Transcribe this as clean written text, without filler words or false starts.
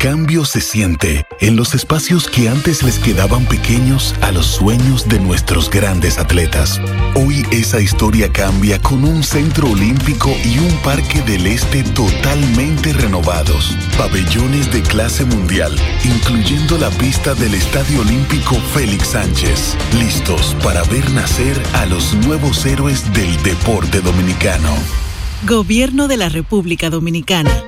cambio se siente en los espacios que antes les quedaban pequeños a los sueños de nuestros grandes atletas. Hoy esa historia cambia con un centro olímpico y un parque del este totalmente renovados. Pabellones de clase mundial, incluyendo la pista del Estadio Olímpico Félix Sánchez. Listos para ver nacer a los nuevos héroes del deporte dominicano. Gobierno de la República Dominicana.